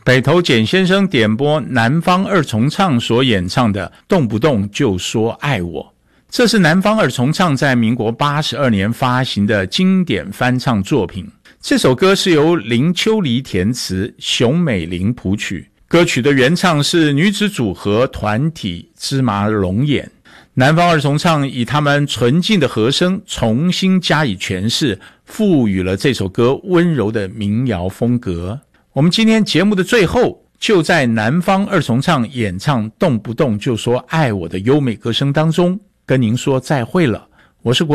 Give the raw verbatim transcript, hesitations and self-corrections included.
北投简先生点播南方二重唱所演唱的动不动就说爱我，这是南方二重唱在民国八十二年发行的经典翻唱作品。这首歌是由林秋离填词，熊美玲谱曲，歌曲的原唱是女子组合团体芝麻龙眼。南方二重唱以他们纯净的和声重新加以诠释，赋予了这首歌温柔的民谣风格。我们今天节目的最后，就在南方二重唱演唱动不动就说爱我的优美歌声当中，跟您说再会了。我是国